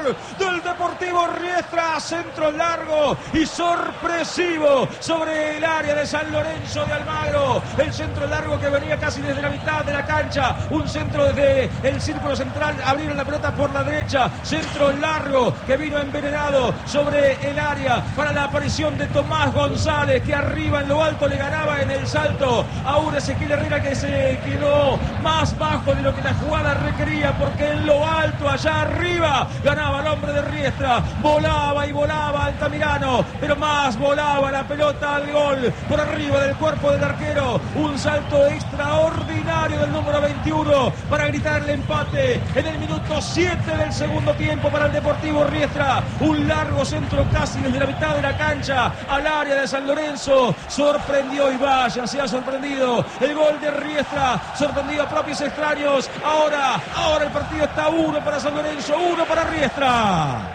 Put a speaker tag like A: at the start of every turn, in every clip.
A: gol del Deportivo Riestra, centro largo y sorpresivo sobre el área de San Lorenzo de Almagro. El centro largo que venía casi desde la mitad de la cancha, un centro desde el círculo central, abrieron la pelota por la derecha, centro largo que vino envenenado sobre el área para la aparición de Tomás González, que arriba en lo alto le ganaba en el salto a un Ezequiel Herrera que se quedó más bajo de lo que la jugada requería, porque en lo alto, allá arriba, ganaba el hombre de Riestra, volaba y volaba Altamirano, pero más volaba la pelota al gol, por arriba del cuerpo del arquero, un salto extraordinario del número 21 para gritar el empate en el minuto 7 del segundo tiempo para el Deportivo Riestra, un largo centro casi desde la mitad de la cancha al área de San Lorenzo, sorprendió y vaya, se ha sorprendido el gol de Riestra, sorprendido a propios extraños. Ahora el partido está 1 para San Lorenzo, 1 para Riestra.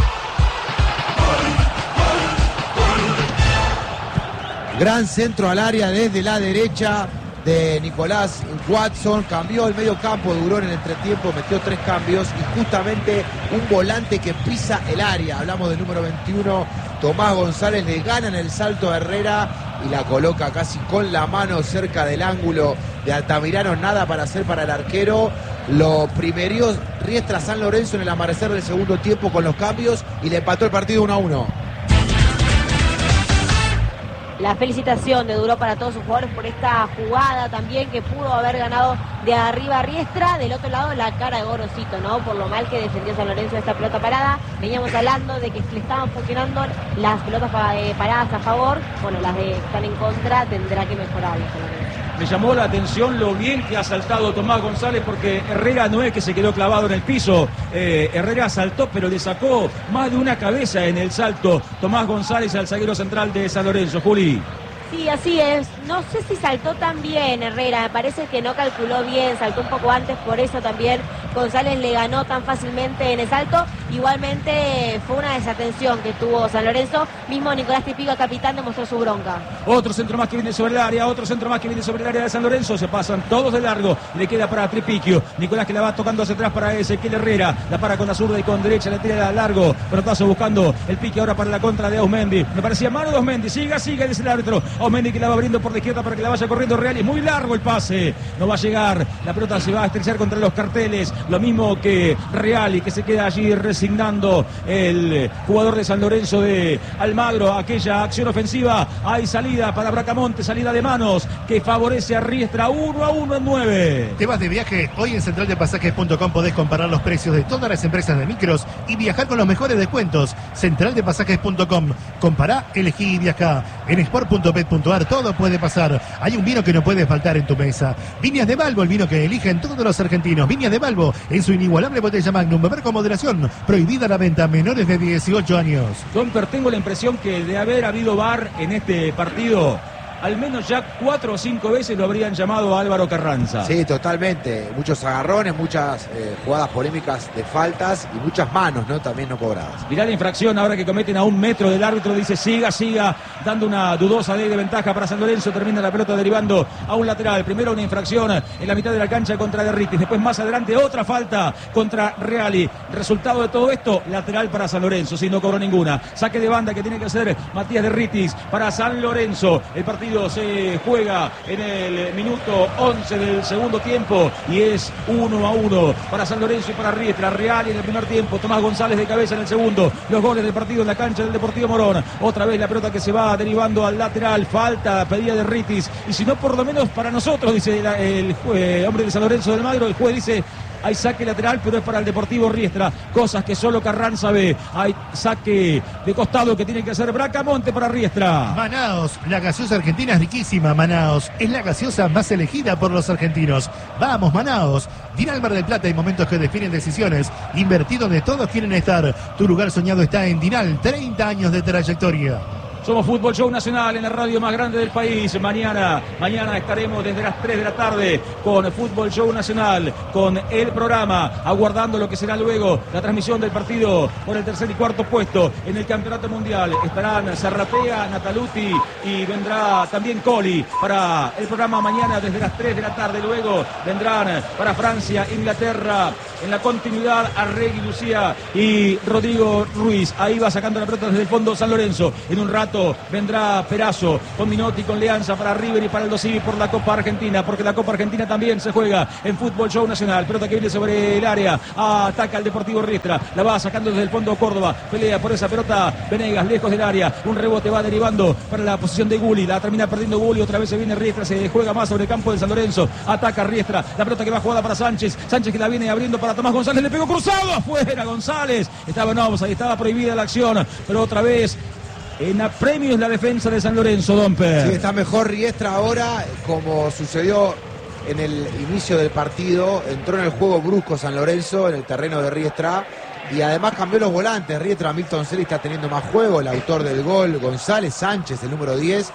B: Gran centro al área desde la derecha de Nicolás Watson, cambió el medio campo, duró en el entretiempo, metió 3 cambios y justamente un volante que pisa el área, hablamos del número 21, Tomás González, le gana en el salto a Herrera y la coloca casi con la mano cerca del ángulo de Altamirano, nada para hacer para el arquero. Lo primerió Riestra San Lorenzo en el amanecer del segundo tiempo con los cambios y le empató el partido 1-1.
C: La felicitación de Duró para todos sus jugadores por esta jugada también que pudo haber ganado de arriba a Riestra. Del otro lado la cara de Gorosito, ¿no? Por lo mal que defendió San Lorenzo esta pelota parada. Veníamos hablando de que le estaban funcionando las pelotas paradas a favor. Bueno, las que están en contra tendrá que mejorarlas San Lorenzo.
A: Me llamó la atención lo bien que ha saltado Tomás González, porque Herrera no es que se quedó clavado en el piso. Herrera saltó, pero le sacó más de una cabeza en el salto Tomás González al zaguero central de San Lorenzo. Juli.
C: Sí, así es. No sé si saltó tan bien Herrera, me parece que no calculó bien, saltó un poco antes, por eso también González le ganó tan fácilmente en el salto. Igualmente fue una desatención que tuvo San Lorenzo, mismo Nicolás Tipico, capitán, demostró su bronca.
A: Otro centro más que viene sobre el área, otro centro más que viene sobre el área de San Lorenzo, se pasan todos de largo, le queda para Tripicchio, Nicolás que la va tocando hacia atrás para Ezequiel Herrera, la para con la zurda y con derecha, le tira largo, pelotazo buscando el pique ahora para la contra de Ausmendi, me parecía mano de Ausmendi, siga, dice el árbitro, Ausmendi que la va abriendo por la izquierda para que la vaya corriendo Real, y muy largo el pase, no va a llegar, la pelota se va a estrechar contra los carteles, lo mismo que Real, y que se queda allí resignando el jugador de San Lorenzo de Almagro, aquella acción ofensiva, hay salida para Bracamonte, salida de manos que favorece a Riestra, 1-1 en 9.
D: ¿Te vas de viaje? Hoy en centraldepasajes.com podés comparar los precios de todas las empresas de micros y viajar con los mejores descuentos. Centraldepasajes.com, compará, elegí y viajá. En sport.bet.ar todo puede pasar. Hay un vino que no puede faltar en tu mesa. Viñas de Balbo, el vino que eligen todos los argentinos. Viñas de Balbo, en su inigualable botella Magnum. Beber con moderación. Prohibida la venta a menores de 18 años.
A: Gomper, tengo la impresión que de haber habido VAR en este partido, al menos ya 4 o 5 veces lo habrían llamado a Álvaro Carranza.
B: Sí, totalmente. Muchos agarrones, muchas jugadas polémicas de faltas y muchas manos, ¿no? También no cobradas.
A: Mirá la infracción ahora que cometen a 1 metro del árbitro, dice siga, dando una dudosa ley de ventaja para San Lorenzo, termina la pelota derivando a un lateral. Primero una infracción en la mitad de la cancha contra Derritis, después más adelante otra falta contra Reali. Resultado de todo esto, lateral para San Lorenzo, si no cobró ninguna. Saque de banda que tiene que hacer Matías Derritis para San Lorenzo. El partido se juega en el minuto 11 del segundo tiempo y es 1-1 para San Lorenzo y para Riestra. Real en el primer tiempo, Tomás González de cabeza en el segundo. Los goles del partido en la cancha del Deportivo Morón. Otra vez la pelota que se va derivando al lateral, falta pedida de Ritis, y si no por lo menos para nosotros, dice el hombre de San Lorenzo del Magro, el juez dice hay saque lateral, pero es para el Deportivo Riestra, cosas que solo Carranza ve. Hay saque de costado que tiene que hacer Bracamonte para Riestra.
D: Manaos, la gaseosa argentina es riquísima. Manaos es la gaseosa más elegida por los argentinos. Vamos, Manaos. Dinal Mar del Plata, hay momentos que definen decisiones. Invertir donde todos quieren estar. Tu lugar soñado está en Dinal, 30 años de trayectoria.
A: Somos Fútbol Show Nacional en la radio más grande del país. Mañana estaremos desde las 3 de la tarde con Fútbol Show Nacional, con el programa, aguardando lo que será luego la transmisión del partido por el tercer y cuarto puesto en el Campeonato Mundial. Estarán Zarratea, Nataluti y vendrá también Coli para el programa mañana desde las 3 de la tarde. Luego vendrán para Francia, Inglaterra, en la continuidad Arregui, Lucía y Rodrigo Ruiz. Ahí va sacando la pelota desde el fondo San Lorenzo. En un rato vendrá Perazo con Minotti, con Leanza para River y para el Dosivi por la Copa Argentina, porque la Copa Argentina también se juega en Fútbol Show Nacional. Pelota que viene sobre el área, ataca el Deportivo Riestra, la va sacando desde el fondo Córdoba, pelea por esa pelota Venegas, lejos del área, un rebote va derivando para la posición de Gulli, la termina perdiendo Gulli, otra vez se viene Riestra, se juega más sobre el campo de San Lorenzo, ataca Riestra, la pelota que va jugada para Sánchez que la viene abriendo para Tomás González, le pegó cruzado, afuera González, estaba en offside, estaba prohibida la acción, pero otra vez en apremios la defensa de San Lorenzo, Domper.
B: Sí, está mejor Riestra ahora, como sucedió en el inicio del partido, entró en el juego brusco San Lorenzo en el terreno de Riestra y además cambió los volantes. Riestra, Milton Celi está teniendo más juego, el autor del gol, González, Sánchez, el número 10,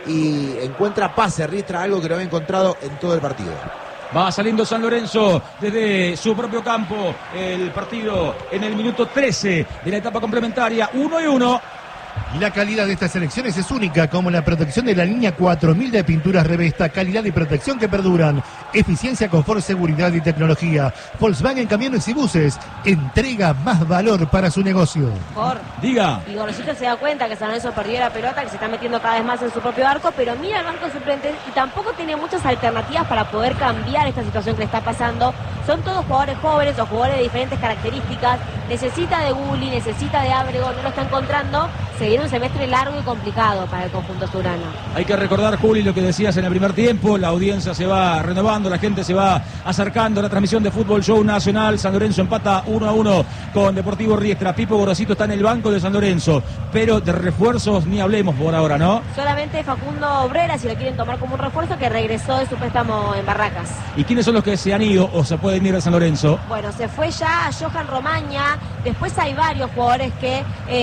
B: y encuentra pase Riestra, algo que no había encontrado en todo el partido.
A: Va saliendo San Lorenzo desde su propio campo. El partido en el minuto 13 de la etapa complementaria. 1-1.
D: La calidad de estas elecciones es única, como la protección de la línea 4000 de pinturas Revesta, calidad y protección que perduran, eficiencia, confort, seguridad y tecnología. Volkswagen Camiones y Buses entrega más valor para su negocio.
A: Diga.
C: Y Gorosito se da cuenta que San Lorenzo perdió la pelota, que se está metiendo cada vez más en su propio arco, pero mira el banco suplente y tampoco tiene muchas alternativas para poder cambiar esta situación que le está pasando. Son todos jugadores jóvenes o jugadores de diferentes características. Necesita de Gulli, necesita de Ábrego, no lo está encontrando. Se viene un semestre largo y complicado para el conjunto surano.
A: Hay que recordar, Juli, lo que decías en el primer tiempo. La audiencia se va renovando, la gente se va acercando a la transmisión de Fútbol Show Nacional. San Lorenzo empata 1-1 con Deportivo Riestra. Pipo Gorosito está en el banco de San Lorenzo, pero de refuerzos ni hablemos por ahora, ¿no?
C: Solamente Facundo Obrera, si lo quieren tomar como un refuerzo, que regresó de su préstamo en Barracas.
A: ¿Y quiénes son los que se han ido o se pueden ir de San Lorenzo?
C: Bueno, se fue ya Johan Romaña. Después hay varios jugadores que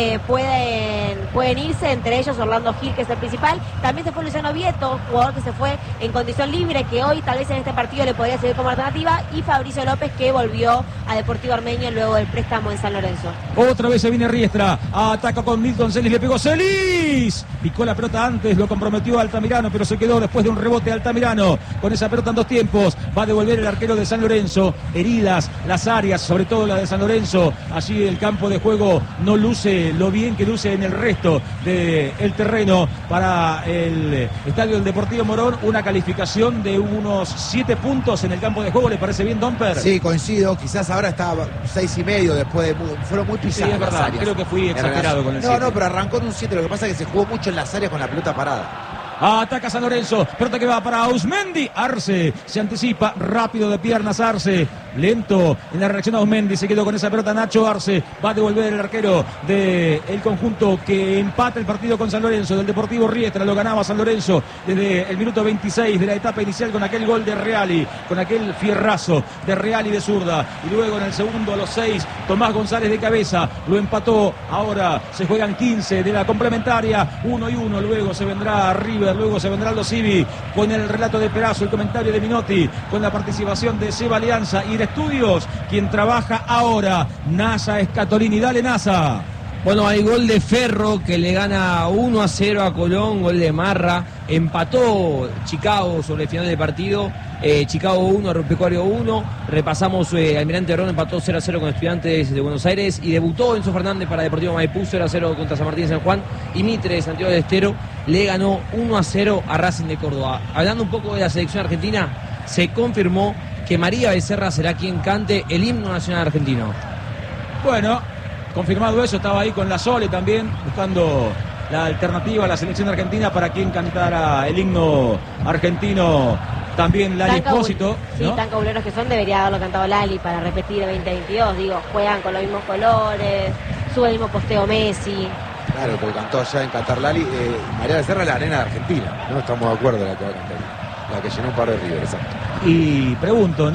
C: pueden irse, entre ellos Orlando Gil, que es el principal. También se fue Luciano Vieto, jugador que se fue en condición libre, que hoy tal vez en este partido le podría servir como alternativa, y Fabricio López, que volvió a Deportivo Armenio luego del préstamo en San Lorenzo.
A: Otra vez se viene Riestra, ataca con Milton Celis, le pegó Celis, picó la pelota antes, lo comprometió Altamirano, pero se quedó después de un rebote Altamirano, con esa pelota en dos tiempos, va a devolver el arquero de San Lorenzo, heridas las áreas, sobre todo la de San Lorenzo, allí el campo de juego no luce lo bien que luce en el resto del terreno. Para el estadio del Deportivo Morón, una calificación de unos 7 puntos en el campo de juego. ¿Le parece bien, Domper?
B: Sí, coincido, quizás ahora está 6,5 después de fueron muy pisadas.
A: Sí, es verdad,
B: áreas.
A: creo que fui exagerado con el 7.
B: No, pero arrancó en un 7, lo que pasa es que se jugó mucho en las áreas con la pelota parada.
A: Ataca San Lorenzo, pelota que va para Ausmendi, Arce, se anticipa, rápido de piernas Arce, lento en la reacción Ausmendi, se quedó con esa pelota Nacho Arce, va a devolver el arquero del conjunto que empata el partido con San Lorenzo, del Deportivo Riestra, lo ganaba San Lorenzo desde el minuto 26 de la etapa inicial con aquel gol de Reali, con aquel fierrazo de Reali de zurda, y luego en el segundo a los 6, Tomás González de cabeza, lo empató, ahora se juegan 15 de la complementaria, 1-1, luego se vendrá River, luego se vendrá los Civi con el relato de Perazo, el comentario de Minotti, con la participación de Seba Alianza y de Estudios, quien trabaja ahora, NASA Escatolini. Dale, NASA.
E: Bueno, hay gol de Ferro que le gana 1-0 a Colón, gol de Marra, empató Chicago sobre el final del partido, Chicago 1, Agropecuario 1, repasamos Almirante Ron empató 0-0 con Estudiantes de Buenos Aires y debutó Enzo Fernández para Deportivo Maipú 0-0 contra San Martín de San Juan y Mitre de Santiago del Estero le ganó 1-0 a Racing de Córdoba. Hablando un poco de la selección argentina, se confirmó que María Becerra será quien cante el himno nacional argentino.
A: Bueno, confirmado eso, estaba ahí con la Sole también, buscando la alternativa a la selección argentina para quien cantara el himno argentino. También Lali Espósito,
C: sí,
A: ¿no?
C: Tan cabuleros que son, debería haberlo cantado Lali para repetir el 2022. Digo, juegan con los mismos colores, sube el mismo posteo Messi.
B: Claro, porque cantó allá en Qatar Lali. María Becerra, la arena de Argentina. No estamos de acuerdo en la que va a cantar. La que llenó un par de River, exacto.
A: Y pregunto, ¿no?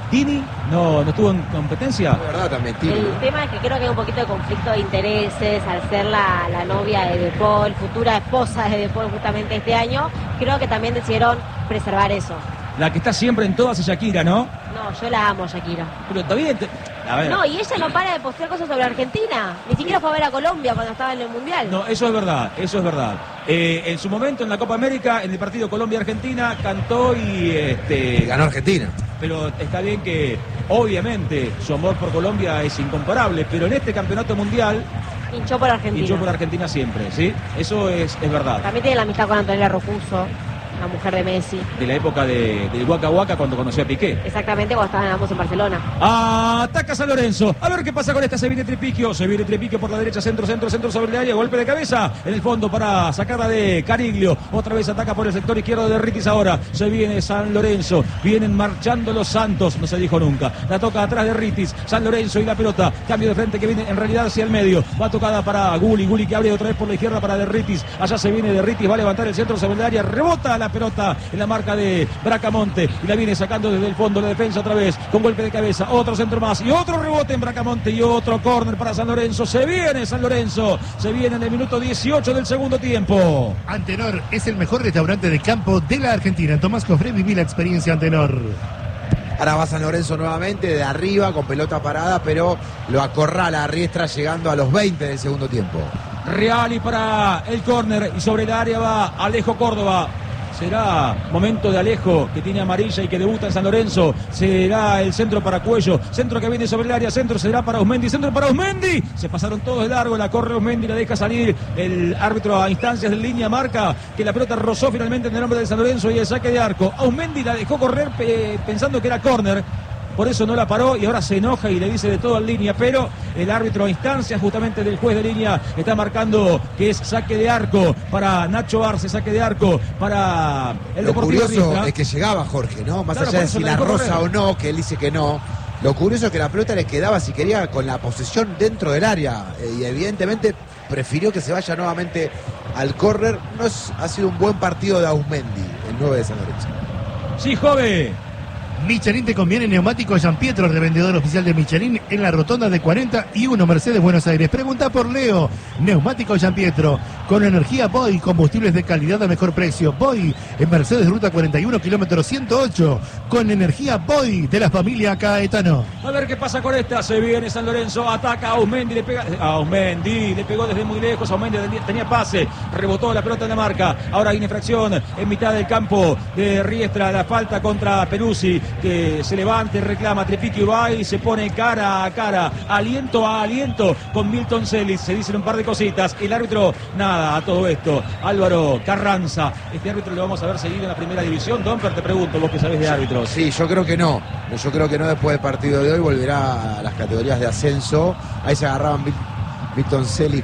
A: Tini no estuvo en competencia.
B: De verdad también, Tini.
C: El tema es que creo que hay un poquito de conflicto de intereses al ser la novia de De Paul, futura esposa de De Paul justamente este año. Creo que también decidieron preservar eso.
A: La que está siempre en todas es Shakira, ¿no?
C: No, yo la amo, Shakira.
A: Pero también, a ver.
C: No, y ella no para de postear cosas sobre Argentina. Ni siquiera fue a ver a Colombia cuando estaba en el Mundial.
A: No, eso es verdad, eso es verdad. En su momento en la Copa América, en el partido Colombia-Argentina, cantó y
B: Ganó Argentina.
A: pero está bien que obviamente su amor por Colombia es incomparable, pero en este campeonato mundial
C: Hinchó por Argentina.
A: hinchó por Argentina siempre, ¿sí? Eso es verdad.
C: También tiene la amistad con Antonella Rocuso, la mujer de Messi.
A: De la época del Waka Waka cuando conoció a Piqué.
C: Exactamente cuando estaban ambos en Barcelona.
A: Ataca San Lorenzo. A ver qué pasa con esta. Se viene Tripiquio. Se viene Tripiquio por la derecha. Centro sobre el área. Golpe de cabeza. En el fondo para sacarla de Cariglio. Otra vez ataca por el sector izquierdo de Ritis ahora. Se viene San Lorenzo. Vienen marchando los Santos. No se dijo nunca. La toca atrás de Ritis. San Lorenzo y la pelota. Cambio de frente que viene en realidad hacia el medio. Va tocada para Gulli. Gulli que abre otra vez por la izquierda para de Ritis. Allá se viene de Ritis. Va a levantar el centro sobre el área. Rebota la pelota en la marca de Bracamonte. Y la viene sacando desde el fondo la defensa otra vez. Con golpe de cabeza. Otro centro más. Y otro rebote en Bracamonte. Y otro córner para San Lorenzo. Se viene San Lorenzo. Se viene en el minuto 18 del segundo tiempo.
D: Antenor es el mejor restaurante de campo de la Argentina. En Tomás Cofré viví la experiencia Antenor.
B: Ahora va San Lorenzo nuevamente de arriba con pelota parada, pero lo acorrala a Riestra llegando a los 20 del segundo tiempo.
A: Reali para el córner. Y sobre el área va Alejo Córdoba. Será momento de Alejo, que tiene amarilla y que debuta en San Lorenzo. Será el centro para Cuello. Centro que viene sobre el área. Centro será para Ausmendi. Centro para Ausmendi. Se pasaron todos de largo. La corre Ausmendi. La deja salir el árbitro a instancias de línea. Marca que la pelota rozó finalmente en el nombre de San Lorenzo y el saque de arco. Ausmendi la dejó correr pensando que era córner. Por eso no la paró y ahora se enoja y le dice de todo en línea, pero el árbitro a instancias justamente del juez de línea está marcando que es saque de arco para Nacho Arce, saque de arco para el
B: Lo
A: Deportivo
B: curioso
A: Riestra.
B: es que llegaba Jorge, ¿no? Más
A: Claro,
B: allá
A: por
B: de
A: eso
B: si
A: la
B: la
A: dejó
B: rosa
A: correr.
B: o no, que él dice que no. Lo curioso es que la pelota le quedaba, si quería, con la posesión dentro del área. Y evidentemente prefirió que se vaya nuevamente al córner. Ha sido un buen partido de Ausmendi, el 9 de San Lorenzo.
A: Sí, Jove.
D: Michelin te conviene neumático Gian Pietro, revendedor oficial de Michelin en la rotonda de 41 Mercedes Buenos Aires. Pregunta por Leo. Neumático Gian Pietro con energía Boy, combustibles de calidad a mejor precio. Boy en Mercedes Ruta 41, kilómetro 108, con energía Boy de la familia Caetano.
A: A ver qué pasa con esta. Se viene San Lorenzo, ataca a Ausmendi, le pega a Ausmendi, le pegó desde muy lejos. Ausmendi tenía pase, rebotó la pelota en la marca. Ahora hay una infracción en mitad del campo de Riestra, la falta contra Peruzzi, que se levanta y reclama. Tripiquio va y se pone cara a cara, aliento a aliento con Milton Celis. Se dicen un par de cositas. El árbitro, nada a todo esto. Álvaro Carranza. Este árbitro lo vamos a ver seguido en la primera división. Domper, te pregunto, vos que sabés de árbitros.
B: Sí, yo creo que no. Yo creo que no después del partido de hoy. Volverá a las categorías de ascenso. Ahí se agarraban Milton Celis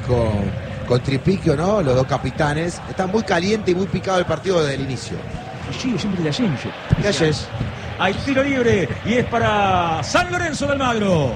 B: con Tripiquio, ¿no? Los dos capitanes. Está muy caliente y muy picado el partido desde el inicio.
A: Sí, siempre de Ascenso.
B: Gracias.
A: Hay tiro libre y es para San Lorenzo de Almagro.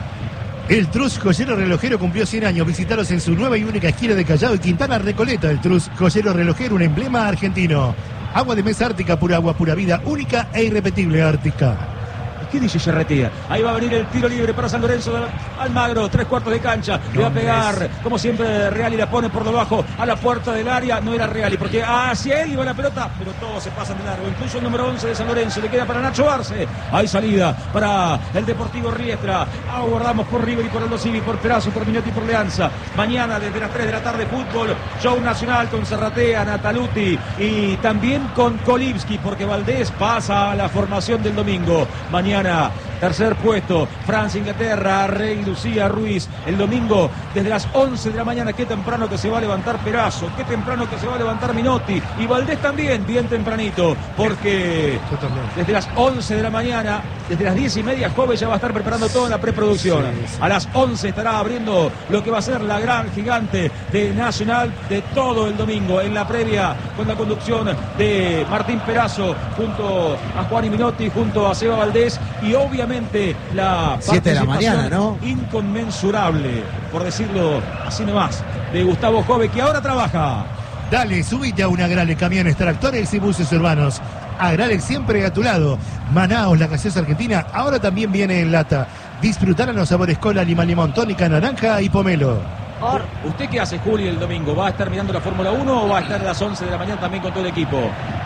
D: El Trus Joyero Relojero cumplió 100 años. Visitaros en su nueva y única esquina de Callao y Quintana Recoleta. El Trus Joyero Relojero, un emblema argentino. Agua de mesa Ártica, pura agua, pura vida, única e irrepetible Ártica.
A: ¿Qué dice Charretea? Ahí va a venir el tiro libre para San Lorenzo de Almagro, 3/4 de cancha. Le va a pegar, como siempre, Reali la pone por debajo a la puerta del área. No era Reali, porque hacia él iba la pelota, pero todos se pasan de largo. Incluso el número 11 de San Lorenzo le queda para Nacho Arce. Hay salida para el Deportivo Riestra. Aguardamos por River y por Aldo Civi, por Perazo, por Minotti y por Leanza. Mañana desde las 3 de la tarde, fútbol, show nacional con Serratea, Nataluti y también con Kolibski, porque Valdés pasa a la formación del domingo. Mañana, tercer puesto, Francia, Inglaterra, Rey, Lucía, Ruiz. El domingo, desde las 11 de la mañana, qué temprano que se va a levantar Perazo, qué temprano que se va a levantar Minotti. Y Valdés también, bien tempranito, porque desde las 11 de la mañana, desde las 10:30, Jove ya va a estar preparando toda la preproducción. A las 11 estará abriendo lo que va a ser la gran gigante de Nacional de todo el domingo, en la previa, con la conducción de Martín Perazo, junto a Juan y Minotti, junto a Seba Valdés. Y obviamente la
B: 7 de la mañana, ¿no?
A: Inconmensurable, por decirlo así nomás, de Gustavo Jove, que ahora trabaja.
D: Dale, subite a una Grale, camiones, tractores y buses urbanos. Agrales siempre a tu lado. Manaos, la gaseosa argentina, ahora también viene en lata. Disfrutar a los sabores cola, lima, limón, tónica, naranja y pomelo.
A: ¿Usted qué hace, Juli, el domingo? ¿Va a estar mirando la Fórmula 1 o va a estar a las 11 de la mañana también con todo el equipo?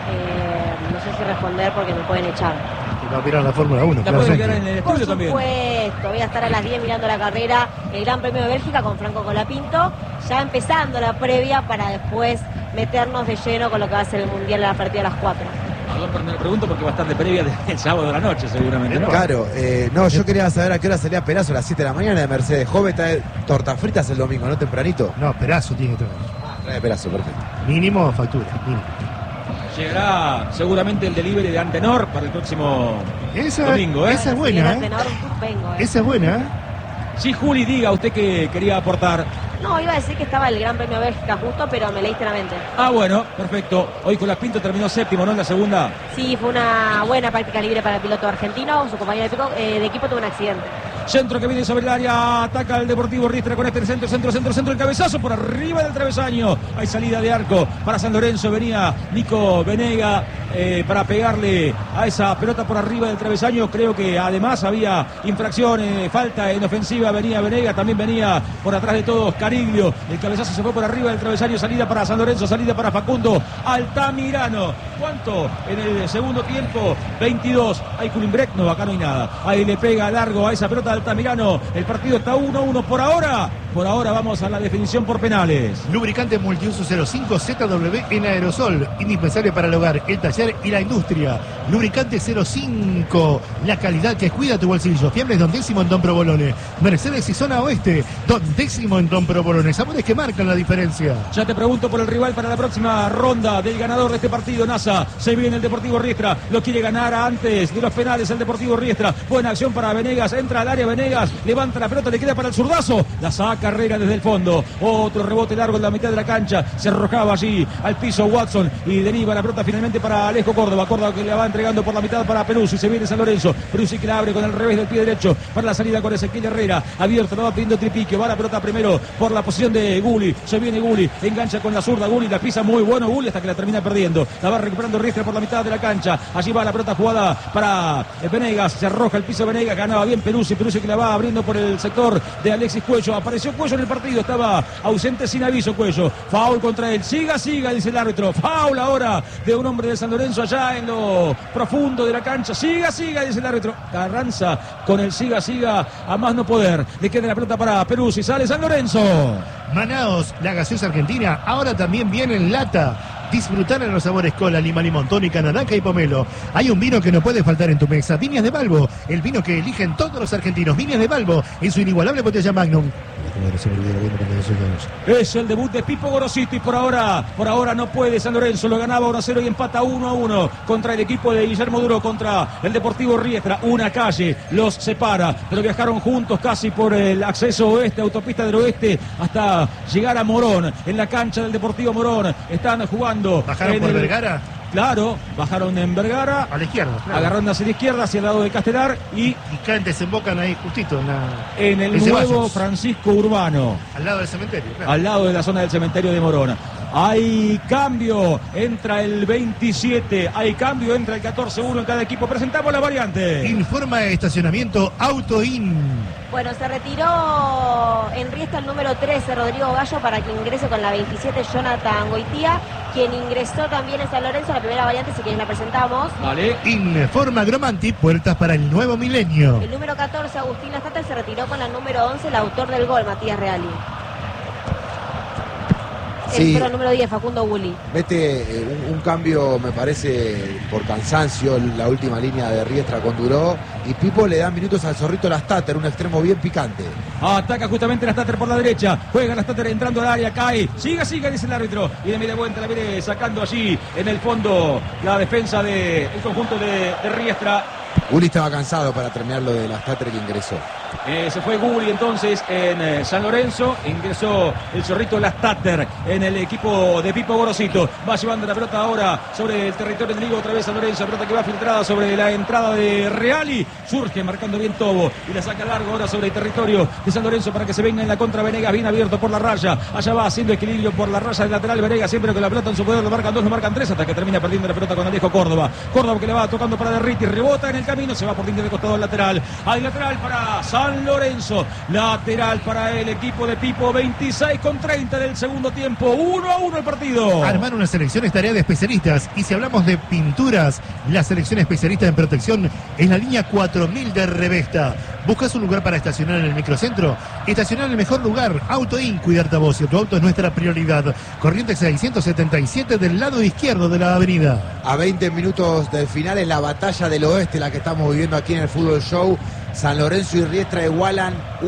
C: No sé si responder porque me pueden echar.
D: Va a mirar la Fórmula 1.
A: ¿La pueden mirar en el
C: Por
A: estudio también?
C: supuesto, voy a estar a las 10 mirando la carrera, el Gran Premio de Bélgica con Franco Colapinto, ya empezando la previa para después meternos de lleno con lo que va a ser el Mundial a la partida a las 4.
A: Perdón, le pregunto porque va a estar de previa el sábado de la noche seguramente, ¿no?
B: Claro, no, yo quería saber a qué hora salía Perazo, a las 7 de la mañana de Mercedes. Joven trae tortas fritas el domingo, ¿no? Tempranito.
D: No, Perazo tiene que traer.
B: Trae Perazo, perfecto.
D: Mínimo factura, mínimo.
A: Llegará seguramente el delivery de Antenor para el próximo domingo, ¿eh?
D: Esa es buena, ¿eh? Esa es buena, ¿eh?
A: Sí, Juli, diga usted que quería aportar.
C: No, iba a decir que estaba el Gran Premio de Bélgica justo, pero me leíste la mente.
A: Ah, bueno, perfecto. Hoy Colapinto terminó séptimo, ¿no? En la segunda.
C: Sí, fue una buena práctica libre para el piloto argentino. Su compañero de equipo tuvo un accidente.
A: Centro que viene sobre el área, ataca el Deportivo Riestra con este centro, el cabezazo por arriba del travesaño. Hay salida de arco para San Lorenzo, venía Nico Venega para pegarle a esa pelota por arriba del travesaño. Creo que además había infracciones, falta en ofensiva, venía Venega, también venía por atrás de todos Cariglio. El cabezazo se fue por arriba del travesaño, salida para San Lorenzo, salida para Facundo Altamirano. ¿Cuánto en el segundo tiempo? 22. Hay Culimbrec, no, acá no hay nada. Ahí le pega largo a esa pelota de Altamirano. El partido está 1-1 por ahora. Por ahora vamos a la definición por penales.
D: Lubricante multiuso 05 ZW en aerosol. Indispensable para el hogar, el taller y la industria. Lubricante 05. La calidad que cuida tu bolsillo. Fiambres Don Décimo en Don Provolone. Mercedes y zona oeste. Don Décimo en Don Provolone. Sabores que marcan la diferencia.
A: Ya te pregunto por el rival para la próxima ronda del ganador de este partido, NASA. Se viene el Deportivo Riestra. Lo quiere ganar antes de los penales el Deportivo Riestra. Buena acción para Venegas. Entra al área Venegas. Levanta la pelota. Le queda para el zurdazo. La saca Herrera desde el fondo. Otro rebote largo en la mitad de la cancha. Se arrojaba allí al piso Watson. Y deriva la pelota finalmente para Alejo Córdoba. Córdoba que le va entregando por la mitad para Peruzzi. Se viene San Lorenzo. Peruzzi que la abre con el revés del pie derecho. Para la salida con Ezequiel Herrera. Abierto. Lo va pidiendo Tripique. Va la pelota primero por la posición de Gulli. Se viene Gulli. Engancha con la zurda. Gulli la pisa muy bueno. Gulli hasta que la termina perdiendo. La va recuperando Riestra por la mitad de la cancha. Allí va la pelota jugada para Venegas. Se arroja el piso Venegas. Ganaba bien Peruzzi. Peruzzi que la va abriendo por el sector de Alexis Cuello. Apareció Cuello en el partido. Estaba ausente sin aviso Cuello. Foul contra él. Siga, dice el árbitro. Foul ahora de un hombre de San Lorenzo allá en lo profundo de la cancha. Siga, dice el árbitro. Carranza con el siga a más no poder. Le queda la pelota para Peruzzi. Sale San Lorenzo.
D: Manaos, la gaseosa argentina, ahora también viene en lata. Disfrutar en los sabores cola, lima, limón, tónica, naranja y pomelo. Hay un vino que no puede faltar en tu mesa. Viñas de Balbo, el vino que eligen todos los argentinos. Viñas de Balbo, en su inigualable botella Magnum.
A: Es el debut de Pipo Gorosito y por ahora no puede San Lorenzo, lo ganaba 1-0 y empata 1-1 contra el equipo de Guillermo Duro, contra el Deportivo Riestra. Una calle los separa, pero viajaron juntos casi por el acceso oeste, autopista del oeste, hasta llegar a Morón, en la cancha del Deportivo Morón. Están jugando.
D: ¿Bajaron por Vergara?
A: Claro, bajaron en Vergara.
D: A la izquierda. Claro.
A: Agarrando hacia la izquierda, hacia el lado de Castelar y
D: caen, desembocan ahí justito
A: en el nuevo Francisco Urbano.
D: Al lado del cementerio. Claro.
A: Al lado de la zona del cementerio de Morón. Hay cambio, entra el 27, hay cambio, entra el 14-1 en cada equipo. Presentamos la variante.
D: Informa de estacionamiento Autoin.
C: Bueno, se retiró en Riestra el número 13, Rodrigo Gallo, para que ingrese con la 27, Jonathan Goitía, quien ingresó también en San Lorenzo. La primera variante, si quieres la presentamos.
A: Vale.
D: Informa Gromanti, puertas para el nuevo milenio.
C: El número 14, Agustín Lastata, se retiró con la número 11, el autor del gol, Matías Reali.
B: Sí.
C: El número 10, Facundo Gulli.
B: Mete un cambio, me parece, por cansancio, la última línea de Riestra con Duró. Y Pipo le da minutos al Zorrito Lastater, un extremo bien picante.
A: Ataca justamente Lastater por la derecha. Juega Lastater entrando al área, cae. Siga, dice el árbitro. Y de media vuelta la viene sacando allí en el fondo la defensa del conjunto de Riestra.
B: Gulli estaba cansado para terminar lo de la Stater que ingresó.
A: Se fue Gulli entonces en San Lorenzo, ingresó el zorrito Lastater en el equipo de Pipo Gorosito. Va llevando la pelota ahora sobre el territorio enemigo, otra vez San Lorenzo, pelota que va filtrada sobre la entrada de Reali, surge marcando bien Tobo y la saca largo ahora sobre el territorio de San Lorenzo para que se venga en la contra Venegas, bien abierto por la raya, allá va haciendo equilibrio por la raya del lateral Venegas, siempre con la pelota en su poder, lo marcan 2, lo marcan 3 hasta que termina perdiendo la pelota con Alejo Córdoba que le va tocando para Derriti, rebota en el camino, se va por línea de costado al lateral, hay lateral para San Lorenzo, lateral para el equipo de Pipo, 26:30 del segundo tiempo, 1-1 el partido.
D: Armar una selección es tarea de especialistas, y si hablamos de pinturas, la selección especialista en protección es la línea 4000 de Revesta. ¿Buscas un lugar para estacionar en el microcentro? Estacionar en el mejor lugar, AutoIn, cuidarte a vos y tu auto es nuestra prioridad. Corrientes 677 del lado izquierdo de la avenida.
B: A 20 minutos del final es la batalla del oeste la que estamos viviendo aquí en el Fútbol Show. San Lorenzo y Riestra igualan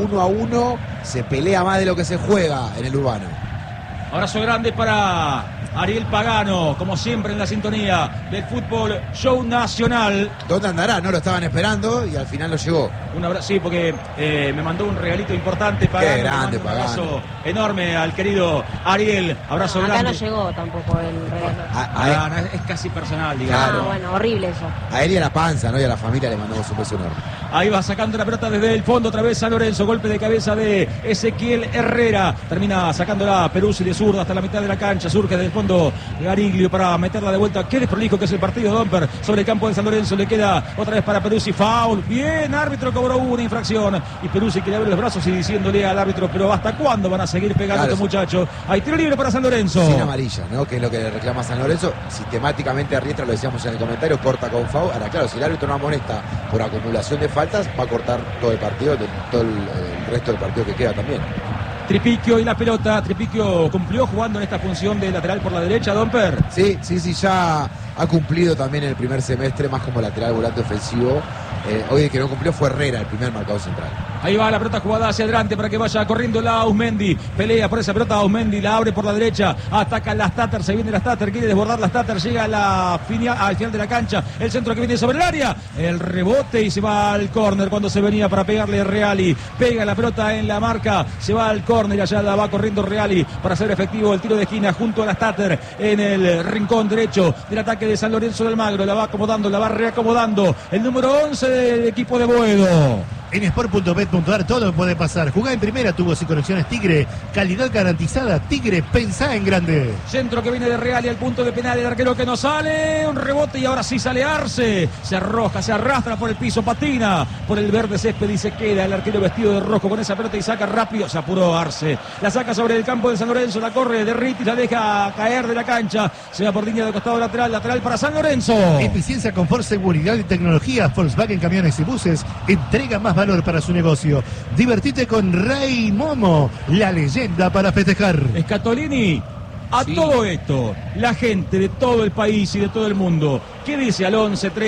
B: 1-1. Se pelea más de lo que se juega en el urbano.
A: Abrazo grande para Ariel Pagano, como siempre en la sintonía del Fútbol Show Nacional.
B: ¿Dónde andará? No lo estaban esperando y al final lo llegó.
A: Un abrazo, sí, porque me mandó un regalito importante Pagano.
B: Qué grande,
A: un abrazo enorme al querido Ariel. Abrazo grande.
C: Acá no llegó tampoco el regalo.
A: No, es casi personal, digamos.
B: Claro.
C: Bueno, horrible eso.
B: A él y a la panza, ¿no? Y a la familia le mandamos un beso enorme.
A: Ahí va sacando la pelota desde el fondo, otra vez San Lorenzo, golpe de cabeza de Ezequiel Herrera. Termina sacándola Peruzzi de zurda hasta la mitad de la cancha. Surge desde el fondo Gariglio para meterla de vuelta. Qué desprolijo que es el partido, Domper. Sobre el campo de San Lorenzo le queda otra vez para Peruzzi. Foul. Bien, árbitro cobró una infracción. Y Peruzzi quiere abrir los brazos y diciéndole al árbitro, pero ¿hasta cuándo van a seguir pegando a estos muchachos? Hay tiro libre para San Lorenzo.
B: Sin amarilla, ¿no? Que es lo que le reclama San Lorenzo. Sistemáticamente a Riestra, lo decíamos en el comentario, corta con foul. Ahora, claro, si el árbitro no amonesta por acumulación de faltas, va a cortar todo el partido, todo el resto del partido que queda también.
A: Tripiquio y la pelota. Tripiquio cumplió jugando en esta función de lateral por la derecha, Domper.
B: Sí, ya ha cumplido también en el primer semestre, más como lateral volante ofensivo. Hoy el que no cumplió fue Herrera, el primer marcador central.
A: Ahí va la pelota jugada hacia adelante para que vaya corriendo la Ausmendi. Pelea por esa pelota Ausmendi, la abre por la derecha. Ataca la Stater, se viene la Stater, quiere desbordar la Stater, llega al final de la cancha. El centro que viene sobre el área. El rebote y se va al córner cuando se venía para pegarle Reali. Pega la pelota en la marca, se va al córner y allá la va corriendo Reali para hacer efectivo el tiro de esquina junto a la Stater en el rincón derecho del ataque de San Lorenzo de Almagro. La va acomodando, la va reacomodando. El número 11 del equipo de Boedo.
D: En sport.bet.ar todo puede pasar. Jugá en primera, tubos y conexiones Tigre. Calidad garantizada. Tigre, pensá en grande.
A: Centro que viene de Reali al punto de penal. El arquero que no sale. Un rebote y ahora sí sale Arce. Se arroja, se arrastra por el piso, patina por el verde césped y se queda el arquero vestido de rojo con esa pelota y saca rápido. Se apuró Arce. La saca sobre el campo de San Lorenzo. La corre de Riti, la deja caer de la cancha. Se va por línea de costado lateral. Lateral para San Lorenzo.
D: Eficiencia, confort, seguridad y tecnología. Volkswagen Camiones y Buses entrega más valor para su negocio. Divertite con Rey Momo, la leyenda para festejar.
A: Scatolini, a todo esto, la gente de todo el país y de todo el mundo, ¿qué dice al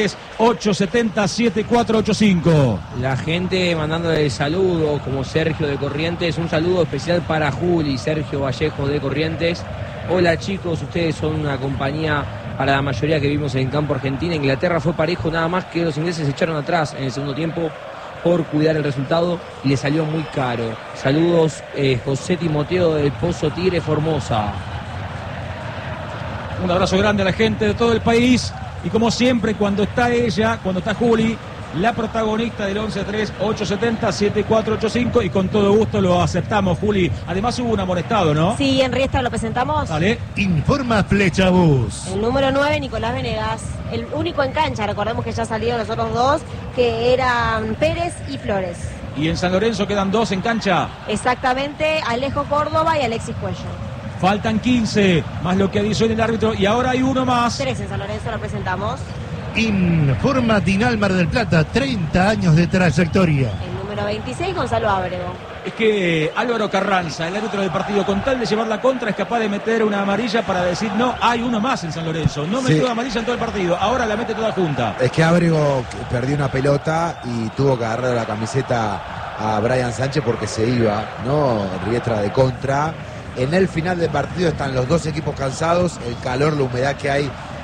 A: 11-3-870-7485?
E: La gente mandándole el saludo, como Sergio de Corrientes, un saludo especial para Juli, Sergio Vallejo de Corrientes. Hola chicos, ustedes son una compañía para la mayoría que vimos en el campo Argentina. Inglaterra fue parejo, nada más que los ingleses se echaron atrás en el segundo tiempo por cuidar el resultado y le salió muy caro. Saludos, José Timoteo del Pozo Tigre Formosa.
A: Un abrazo grande a la gente de todo el país y como siempre cuando está ella, cuando está Juli, la protagonista del 11-3-870-7485 y con todo gusto lo aceptamos, Juli. Además hubo un amonestado, ¿no?
C: Sí, en Riestra lo presentamos.
A: Dale.
D: Informa Flechabús.
C: El número 9, Nicolás Venegas. El único en cancha, recordemos que ya salieron los otros dos, que eran Pérez y Flores.
A: Y en San Lorenzo quedan dos en cancha.
C: Exactamente, Alejo Córdoba y Alexis Cuello.
A: Faltan 15, más lo que adiciona el árbitro y ahora hay uno más.
C: 3 en San Lorenzo lo presentamos.
D: Informa Dinal Mar del Plata, 30 años de trayectoria.
C: El número 26, Gonzalo Ábrego.
A: Es que Álvaro Carranza, el árbitro del partido, con tal de llevar la contra, es capaz de meter una amarilla para decir, no, hay uno más en San Lorenzo. No metió una amarilla en todo el partido, ahora la mete toda junta.
B: Es que Ábrego perdió una pelota y tuvo que agarrar la camiseta a Brian Sánchez porque se iba, ¿no? Riestra de contra. En el final del partido están los dos equipos cansados, el calor, la humedad que hay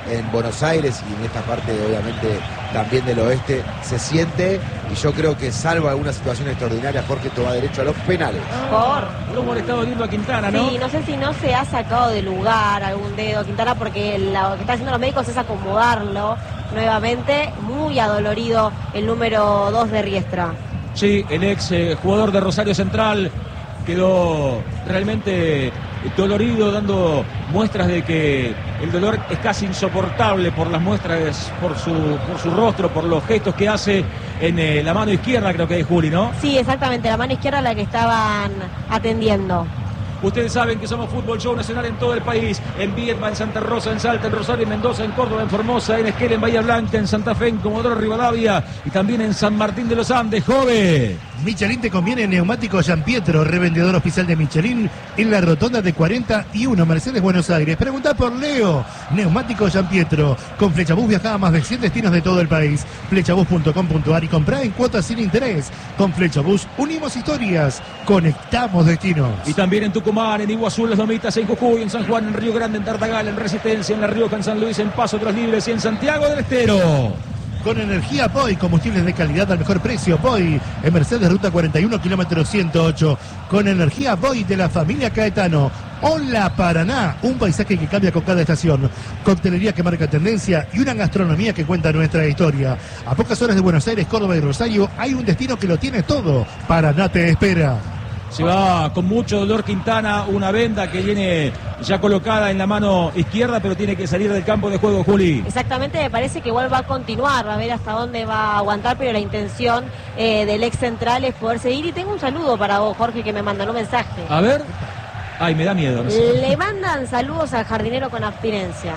B: en Buenos Aires y en esta parte obviamente también del oeste se siente, y yo creo que salvo alguna situación extraordinaria, Jorge, esto va derecho a los penales.
A: ¿Cómo le está doliendo a Quintana, no?
C: Sí, no sé si no se ha sacado de lugar algún dedo Quintana, porque lo que están haciendo los médicos es acomodarlo nuevamente. Muy adolorido el número 2 de Riestra.
A: Sí, el ex jugador de Rosario Central quedó realmente dolorido, dando muestras de que el dolor es casi insoportable por las muestras, por su rostro, por los gestos que hace en la mano izquierda, creo que es Juli, ¿no?
C: Sí, exactamente, la mano izquierda la que estaban atendiendo.
A: Ustedes saben que somos Fútbol Show Nacional en todo el país, en Viedma, en Santa Rosa, en Salta, en Rosario, en Mendoza, en Córdoba, en Formosa, en Esquel, en Bahía Blanca, en Santa Fe, en Comodoro Rivadavia y también en San Martín de los Andes, joven.
D: Michelin te conviene neumático Giampietro, revendedor oficial de Michelin en la rotonda de 41 Mercedes, Buenos Aires. Preguntá por Leo, neumático Giampietro. Con Flechabús viaja a más de 100 destinos de todo el país. Flechabús.com.ar y comprá en cuotas sin interés. Con Flechabús unimos historias, conectamos destinos.
A: Y también en Tucumán, en Iguazú, en Los Lomitas, en Jujuy, en San Juan, en Río Grande, en Tartagal, en Resistencia, en La Rioja, en San Luis, en Paso, Tras Libres y en Santiago del Estero.
D: Con energía Poi, combustibles de calidad al mejor precio. Poi, en Mercedes, ruta 41, kilómetro 108. Con energía Poi de la familia Caetano. Hola Paraná, un paisaje que cambia con cada estación. Coctelería que marca tendencia y una gastronomía que cuenta nuestra historia. A pocas horas de Buenos Aires, Córdoba y Rosario, hay un destino que lo tiene todo. Paraná te espera.
A: Se va con mucho dolor Quintana, una venda que viene ya colocada en la mano izquierda, pero tiene que salir del campo de juego, Juli.
C: Exactamente, me parece que igual va a continuar, a ver hasta dónde va a aguantar, pero la intención del ex central es poder seguir. Y tengo un saludo para vos, Jorge, que me mandan un mensaje.
A: A ver. Ay, me da miedo. No sé.
C: Le mandan saludos al jardinero con abstinencia.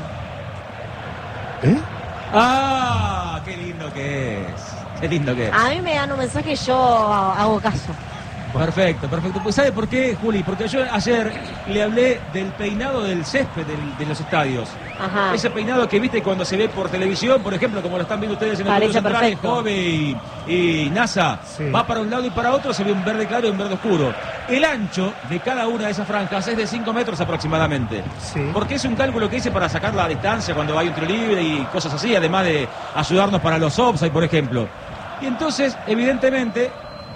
D: ¿Eh?
A: ¡Ah! ¡Qué lindo que es! ¡Qué lindo que es!
C: A mí me dan un mensaje y yo hago caso.
A: Perfecto, perfecto. Pues ¿sabe por qué, Juli? Porque yo ayer le hablé del peinado del césped de los estadios.
C: Ajá.
A: Ese peinado que viste cuando se ve por televisión, por ejemplo, como lo están viendo ustedes en el
C: Parece
A: central,
C: perfecto.
A: Jove y NASA.
D: Sí.
A: Va para un lado y para otro, se ve un verde claro y un verde oscuro. El ancho de cada una de esas franjas es de 5 metros aproximadamente.
D: Sí.
A: Porque es un cálculo que hice para sacar la distancia cuando hay un tiro libre y cosas así, además de ayudarnos para los offside, por ejemplo. Y entonces, evidentemente,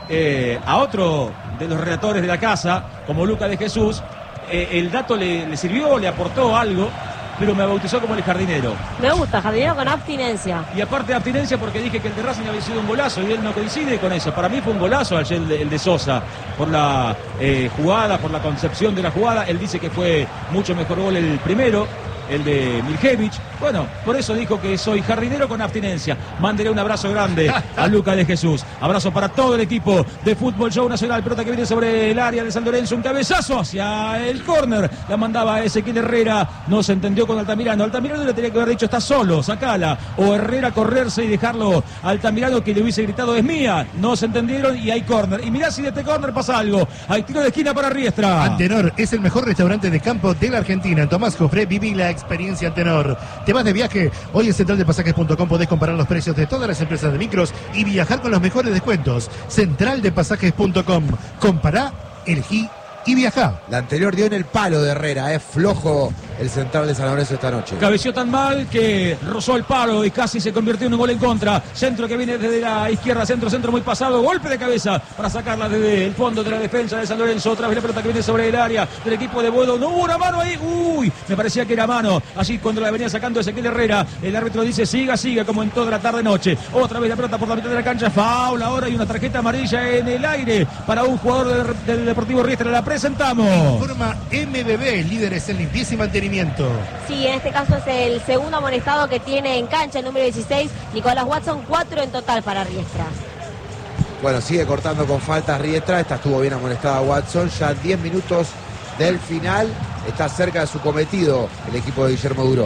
A: a otro de los relatores de la casa, como Lucas de Jesús, el dato le sirvió, le aportó algo, pero me bautizó como el jardinero.
C: Me gusta, jardinero con abstinencia.
A: Y aparte de abstinencia, porque dije que el de Racing había sido un golazo y él no coincide con eso. Para mí fue un golazo ayer el de Sosa, por la jugada, por la concepción de la jugada. Él dice que fue mucho mejor gol el primero, el de Miljevich. Bueno, por eso dijo que soy jardinero con abstinencia. Mándele un abrazo grande a Lucas de Jesús. Abrazo para todo el equipo de Fútbol Show Nacional. Pelota que viene sobre el área de San Lorenzo. Un cabezazo hacia el córner. La mandaba Ezequiel Herrera. No se entendió con Altamirano. Altamirano le tenía que haber dicho, está solo, sacala. O Herrera correrse y dejarlo a Altamirano, que le hubiese gritado, es mía. No se entendieron y hay córner. Y mirá si de este córner pasa algo. Hay tiro de esquina para Riestra.
D: Antenor es el mejor restaurante de campo de la Argentina. En Tomás Jofré viví la experiencia Antenor. ¿Te vas de viaje? Hoy en centraldepasajes.com podés comparar los precios de todas las empresas de micros y viajar con los mejores descuentos. Centraldepasajes.com. Compará, elegí y viajá.
B: La anterior dio en el palo de Herrera, es flojo el central de San Lorenzo esta noche.
A: Cabeció tan mal que rozó el palo y casi se convirtió en un gol en contra. Centro que viene desde la izquierda, centro muy pasado. Golpe de cabeza para sacarla desde el fondo de la defensa de San Lorenzo. Otra vez la pelota que viene sobre el área del equipo de Boedo. No hubo una mano ahí. Uy, me parecía que era mano. Allí cuando la venía sacando Ezequiel Herrera, el árbitro dice siga, como en toda la tarde-noche. Otra vez la pelota por la mitad de la cancha. Foul ahora y una tarjeta amarilla en el aire para un jugador del Deportivo Riestra. La presentamos.
D: Informa MBB, líderes en limpieza y mantenimiento.
C: Sí, en este caso es el segundo amonestado que tiene en cancha, el número 16, Nicolás Watson, 4 en total para Riestra.
B: Bueno, sigue cortando con faltas Riestra. Esta estuvo bien amonestada Watson. Ya 10 minutos del final. Está cerca de su cometido el equipo de Guillermo Duró.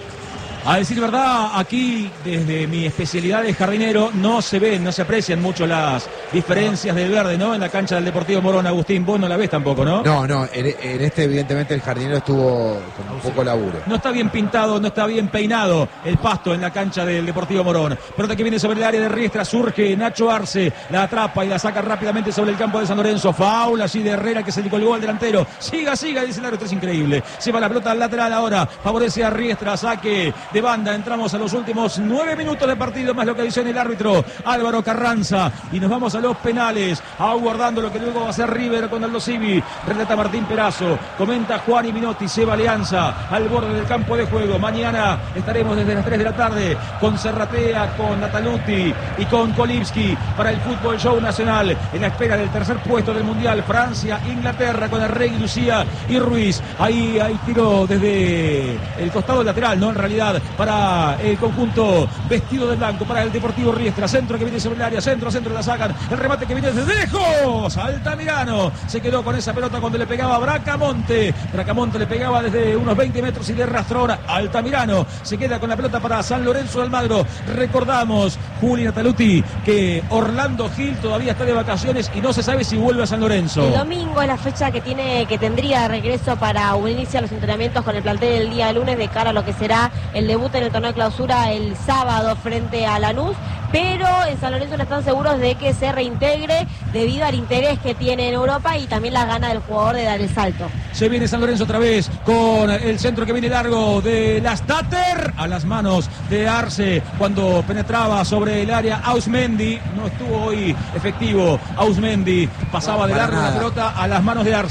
A: A decir verdad, aquí desde mi especialidad de jardinero no se ven, no se aprecian mucho las diferencias del verde, ¿no? En la cancha del Deportivo Morón. Agustín, vos no la ves tampoco, ¿no?
B: No, en este evidentemente el jardinero estuvo con un poco laburo.
A: No está bien pintado, no está bien peinado el pasto en la cancha del Deportivo Morón. Pelota que viene sobre el área de Riestra, surge Nacho Arce, la atrapa y la saca rápidamente sobre el campo de San Lorenzo. Foul allí de Herrera que se le colgó al delantero. Siga, dice el árbitro, es increíble. Se va la pelota al lateral ahora, favorece a Riestra, saque de banda. Entramos a los últimos 9 minutos de partido, más lo que dice el árbitro Álvaro Carranza. Y nos vamos a los penales, aguardando lo que luego va a ser River con Aldo Civi. Relata Martín Perazo, comenta Juan y Minotti, Seba Alianza al borde del campo de juego. Mañana estaremos desde las 3 de la tarde con Serratea, con Nataluti y con Kolibski para el Fútbol Show Nacional, en la espera del tercer puesto del Mundial. Francia, Inglaterra con Arregui, Lucía y Ruiz. Ahí hay tiro desde el costado lateral, no en realidad, para el conjunto vestido de blanco, para el Deportivo Riestra. Centro que viene sobre el área, centro la sacan. El remate que viene desde lejos. Altamirano se quedó con esa pelota cuando le pegaba a Bracamonte. Bracamonte le pegaba desde unos 20 metros y de rastrón. Altamirano se queda con la pelota para San Lorenzo de Almagro. Recordamos, Juli Nataluti, que Orlando Gil todavía está de vacaciones y no se sabe si vuelve a San Lorenzo.
C: El domingo es la fecha que tendría de regreso para iniciar los entrenamientos con el plantel el día lunes de cara a lo que será el debut en el torneo de clausura el sábado frente a Lanús. Pero en San Lorenzo no están seguros de que se reintegre debido al interés que tiene en Europa y también la gana del jugador de dar el salto.
A: Se viene San Lorenzo otra vez con el centro que viene largo de Lastater a las manos de Arce cuando penetraba sobre el área. Ausmendi no estuvo hoy efectivo. Ausmendi pasaba de largo la pelota a las manos de Arce.